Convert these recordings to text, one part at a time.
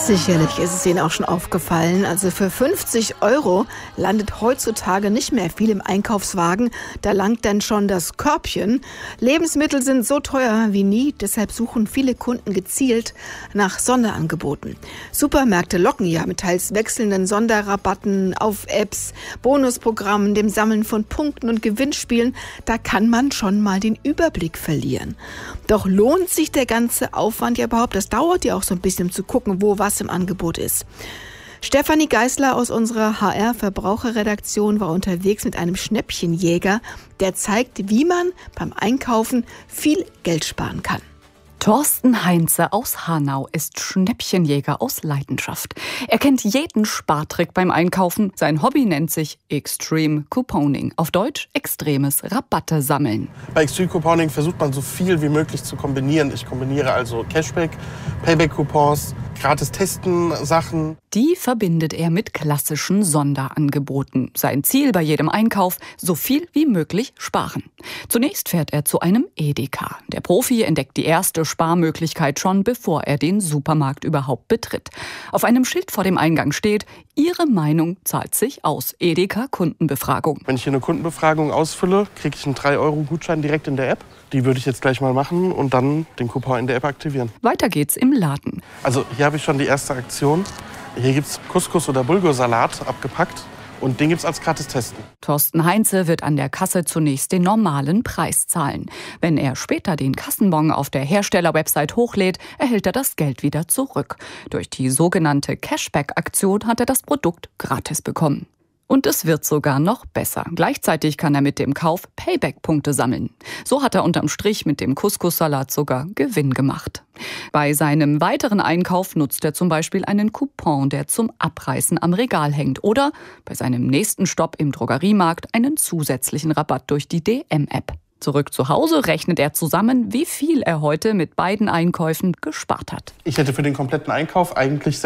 Sicherlich ist es Ihnen auch schon aufgefallen. Also für 50 € landet heutzutage nicht mehr viel im Einkaufswagen. Da langt dann schon das Körbchen. Lebensmittel sind so teuer wie nie. Deshalb suchen viele Kunden gezielt nach Sonderangeboten. Supermärkte locken ja mit teils wechselnden Sonderrabatten auf Apps, Bonusprogrammen, dem Sammeln von Punkten und Gewinnspielen. Da kann man schon mal den Überblick verlieren. Doch lohnt sich der ganze Aufwand ja überhaupt? Das dauert ja auch so ein bisschen, um zu gucken, wo was im Angebot ist. Stefanie Geisler aus unserer HR-Verbraucherredaktion war unterwegs mit einem Schnäppchenjäger, der zeigt, wie man beim Einkaufen viel Geld sparen kann. Thorsten Heinze aus Hanau ist Schnäppchenjäger aus Leidenschaft. Er kennt jeden Spartrick beim Einkaufen. Sein Hobby nennt sich Extreme Couponing. Auf Deutsch extremes Rabatte sammeln. Bei Extreme Couponing versucht man so viel wie möglich zu kombinieren. Ich kombiniere also Cashback, Payback-Coupons, gratis testen Sachen. Die verbindet er mit klassischen Sonderangeboten. Sein Ziel bei jedem Einkauf: so viel wie möglich sparen. Zunächst fährt er zu einem Edeka. Der Profi entdeckt die erste Sparmöglichkeit schon, bevor er den Supermarkt überhaupt betritt. Auf einem Schild vor dem Eingang steht: Ihre Meinung zahlt sich aus. Edeka Kundenbefragung. Wenn ich hier eine Kundenbefragung ausfülle, kriege ich einen 3-€ Gutschein direkt in der App. Die würde ich jetzt gleich mal machen und dann den Coupon in der App aktivieren. Weiter geht's im Laden. Also hier habe ich schon die erste Aktion. Hier gibt es Couscous oder Bulgursalat abgepackt. Und den gibt's als gratis Testen. Thorsten Heinze wird an der Kasse zunächst den normalen Preis zahlen. Wenn er später den Kassenbon auf der Herstellerwebsite hochlädt, erhält er das Geld wieder zurück. Durch die sogenannte Cashback-Aktion hat er das Produkt gratis bekommen. Und es wird sogar noch besser. Gleichzeitig kann er mit dem Kauf Payback-Punkte sammeln. So hat er unterm Strich mit dem Couscous-Salat sogar Gewinn gemacht. Bei seinem weiteren Einkauf nutzt er zum Beispiel einen Coupon, der zum Abreißen am Regal hängt. Oder bei seinem nächsten Stopp im Drogeriemarkt einen zusätzlichen Rabatt durch die DM-App. Zurück zu Hause rechnet er zusammen, wie viel er heute mit beiden Einkäufen gespart hat. Ich hätte für den kompletten Einkauf eigentlich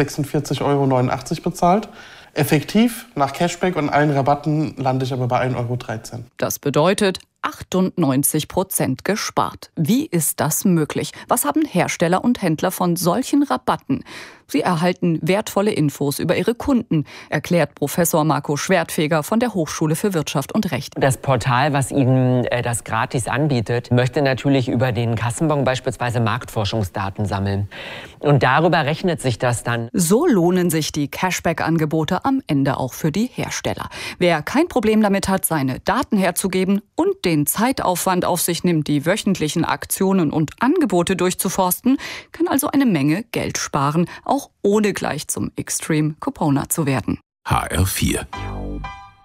46,89 € bezahlt. Effektiv, nach Cashback und allen Rabatten, lande ich aber bei 1,13 €. Das bedeutet 98% gespart. Wie ist das möglich? Was haben Hersteller und Händler von solchen Rabatten? Sie erhalten wertvolle Infos über ihre Kunden, erklärt Professor Marco Schwertfeger von der Hochschule für Wirtschaft und Recht. Das Portal, was Ihnen das gratis anbietet, möchte natürlich über den Kassenbon beispielsweise Marktforschungsdaten sammeln. Und darüber rechnet sich das dann. So lohnen sich die Cashback-Angebote am Ende auch für die Hersteller. Wer kein Problem damit hat, seine Daten herzugeben und den Zeitaufwand auf sich nimmt, die wöchentlichen Aktionen und Angebote durchzuforsten, kann also eine Menge Geld sparen, auch ohne gleich zum Extreme Couponer zu werden. HR4